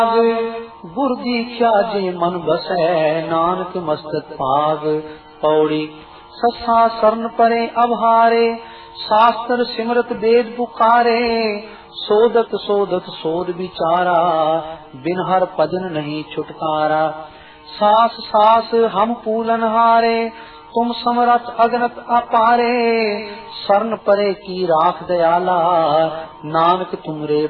गुर दीक्षा जे मन बसै नानक मस्तक पाग। पौड़ी ससा शरण परे अभारे शास्त्र सिमरत वेद पुकारे। सोदत सोदत सोद विचारा बिन हर भजन नहीं छुटकारा। सास सास हम पूलन हारे तुम समरथ अगनत अपारे। शरण परे की राख दयाला नानक तुमरे